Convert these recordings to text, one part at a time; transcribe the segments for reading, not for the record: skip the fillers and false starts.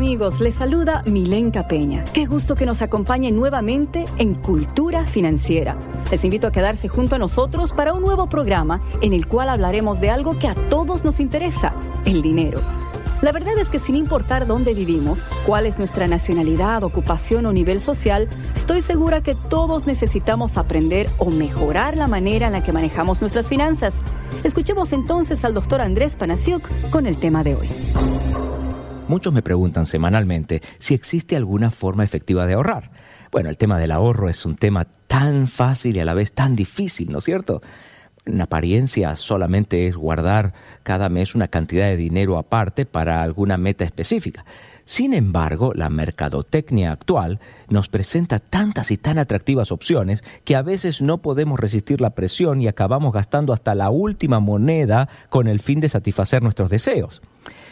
amigos, les saluda Milenka Peña. Qué gusto que nos acompañen nuevamente en Cultura Financiera. Les invito a quedarse junto a nosotros para un nuevo programa en el cual hablaremos de algo que a todos nos interesa, el dinero. La verdad es que sin importar dónde vivimos, cuál es nuestra nacionalidad, ocupación o nivel social, estoy segura que todos necesitamos aprender o mejorar la manera en la que manejamos nuestras finanzas. Escuchemos entonces al doctor Andrés Panasiuk con el tema de hoy. Muchos me preguntan semanalmente si existe alguna forma efectiva de ahorrar. Bueno, el tema del ahorro es un tema tan fácil y a la vez tan difícil, ¿no es cierto? En apariencia solamente es guardar cada mes una cantidad de dinero aparte para alguna meta específica. Sin embargo, la mercadotecnia actual nos presenta tantas y tan atractivas opciones que a veces no podemos resistir la presión y acabamos gastando hasta la última moneda con el fin de satisfacer nuestros deseos.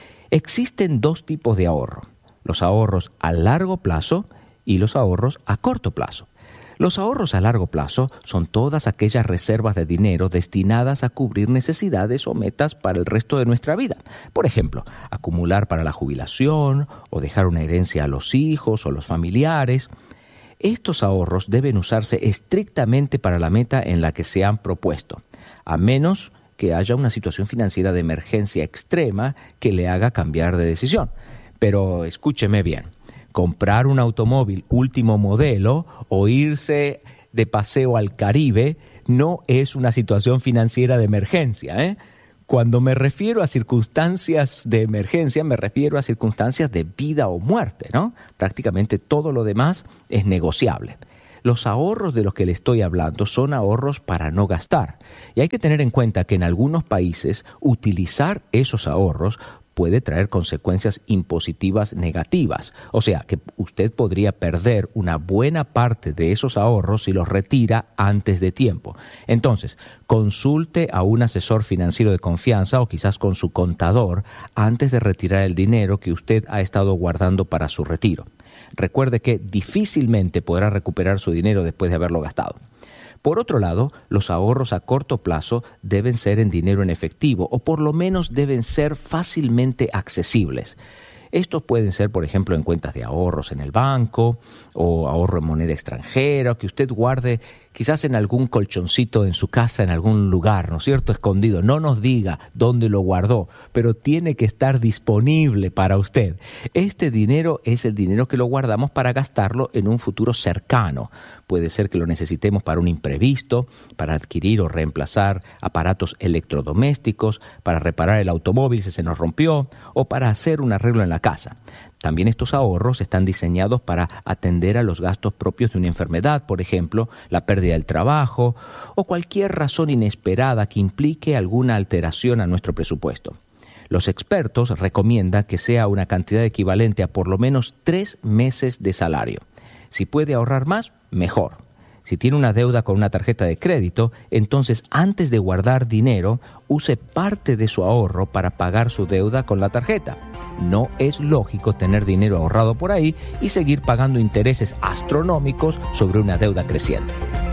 Existen dos tipos de ahorro: los ahorros a largo plazo y los ahorros a corto plazo. Los ahorros a largo plazo son todas aquellas reservas de dinero destinadas a cubrir necesidades o metas para el resto de nuestra vida. Por ejemplo, acumular para la jubilación o dejar una herencia a los hijos o los familiares. Estos ahorros deben usarse estrictamente para la meta en la que se han propuesto, a menos que haya una situación financiera de emergencia extrema que le haga cambiar de decisión. Pero escúcheme bien. Comprar un automóvil último modelo o irse de paseo al Caribe no es una situación financiera de emergencia, Cuando me refiero a circunstancias de emergencia, me refiero a circunstancias de vida o muerte, ¿no? Prácticamente todo lo demás es negociable. Los ahorros de los que le estoy hablando son ahorros para no gastar. Y hay que tener en cuenta que en algunos países utilizar esos ahorros puede traer consecuencias impositivas negativas. O sea, que usted podría perder una buena parte de esos ahorros si los retira antes de tiempo. Entonces, consulte a un asesor financiero de confianza o quizás con su contador antes de retirar el dinero que usted ha estado guardando para su retiro. Recuerde que difícilmente podrá recuperar su dinero después de haberlo gastado. Por otro lado, los ahorros a corto plazo deben ser en dinero en efectivo o por lo menos deben ser fácilmente accesibles. Estos pueden ser, por ejemplo, en cuentas de ahorros en el banco o ahorro en moneda extranjera, o que usted guarde quizás en algún colchoncito en su casa, en algún lugar, ¿no es cierto?, escondido. No nos diga dónde lo guardó, pero tiene que estar disponible para usted. Este dinero es el dinero que lo guardamos para gastarlo en un futuro cercano. Puede ser que lo necesitemos para un imprevisto, para adquirir o reemplazar aparatos electrodomésticos, para reparar el automóvil si se nos rompió o para hacer un arreglo en la casa. También estos ahorros están diseñados para atender a los gastos propios de una enfermedad, por ejemplo, la pérdida del trabajo o cualquier razón inesperada que implique alguna alteración a nuestro presupuesto. Los expertos recomiendan que sea una cantidad equivalente a por lo menos 3 meses de salario. Si puede ahorrar más, mejor. Si tiene una deuda con una tarjeta de crédito, entonces antes de guardar dinero, use parte de su ahorro para pagar su deuda con la tarjeta. No es lógico tener dinero ahorrado por ahí y seguir pagando intereses astronómicos sobre una deuda creciente.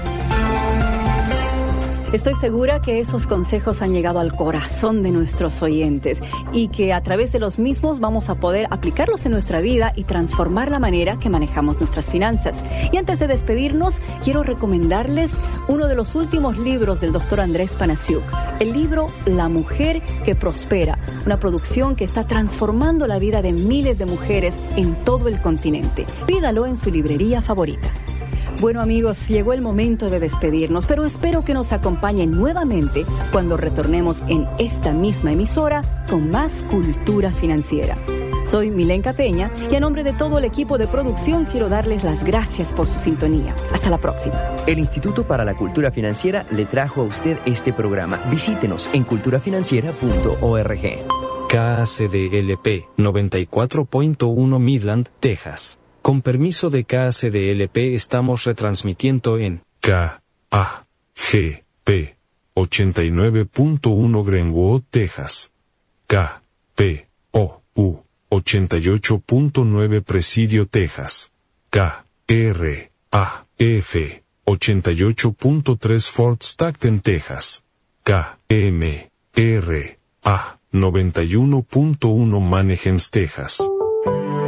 Estoy segura que esos consejos han llegado al corazón de nuestros oyentes y que a través de los mismos vamos a poder aplicarlos en nuestra vida y transformar la manera que manejamos nuestras finanzas. Y antes de despedirnos, quiero recomendarles uno de los últimos libros del doctor Andrés Panasiuk, el libro La Mujer que Prospera, una producción que está transformando la vida de miles de mujeres en todo el continente. Pídalo en su librería favorita. Bueno amigos, llegó el momento de despedirnos, pero espero que nos acompañen nuevamente cuando retornemos en esta misma emisora con más Cultura Financiera. Soy Milenka Peña y a nombre de todo el equipo de producción quiero darles las gracias por su sintonía. Hasta la próxima. El Instituto para la Cultura Financiera le trajo a usted este programa. Visítenos en culturafinanciera.org. KCDLP 94.1 Midland, Texas. Con permiso de KCDLP estamos retransmitiendo en KAGP 89.1 Greenwood, Texas. KPOU 88.9 Presidio, Texas. KRAF 88.3 Fort Stockton, Texas. KMRA 91.1 Manheim, Texas.